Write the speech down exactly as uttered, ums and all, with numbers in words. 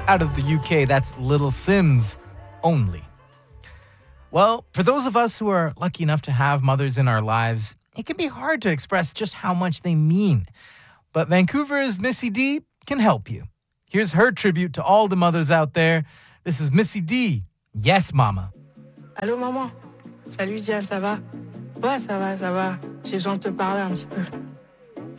Out of the U K, that's Little Sims only. Well, for those of us who are lucky enough to have mothers in our lives, it can be hard to express just how much they mean. But Vancouver's Missy D can help you. Here's her tribute to all the mothers out there. This is Missy D. Yes, Mama. Allô, maman. Salut, Diane, ça va? Ouais, ça va, ça va. J'ai besoin de te parler un petit peu.